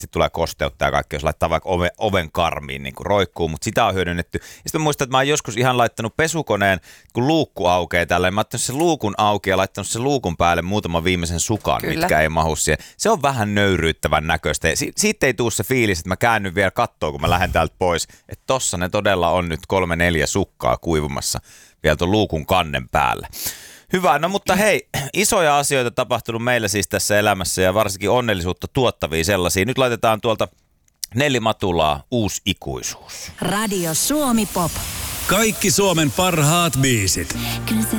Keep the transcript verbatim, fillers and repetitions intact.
sitten tulee kosteutta ja kaikki, jos laittaa vaikka oven, oven karmiin niin kuin roikkuu, mutta sitä on hyödynnetty. Ja sitten mä muistan, että mä oon joskus ihan laittanut pesukoneen, kun luukku aukeaa tälleen, mä oon ottanut sen luukun auki ja laittanut sen luukun päälle muutaman viimeisen sukan, Kyllä. mitkä ei mahu siihen. Se on vähän nöyryyttävän näköistä. Ja si- siitä ei tule se fiilis, että mä käännyn vielä kattoon, kun mä lähden täältä pois, että tossa ne todella on nyt kolme neljä sukkaa kuivumassa vielä tuon luukun kannen päällä. Hyvä, no mutta hei, isoja asioita tapahtunut meillä siis tässä elämässä ja varsinkin onnellisuutta tuottavia sellaisia. Nyt laitetaan tuolta Nelli Matulaa Uusi ikuisuus. Radio Suomi Pop. Kaikki Suomen parhaat biisit. Kyllä se